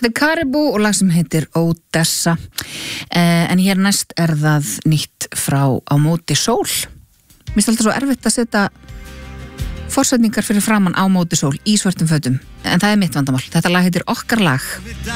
The Caribou og lag sem heitir Odessa. En hér næst það nýtt frá Á móti sól. Mér finnst alltaf svo erfitt að setja forsetningar fyrir framan Á móti sól í svörtum fötum. En það mitt vandamál. Þetta lag heitir Okkar lag.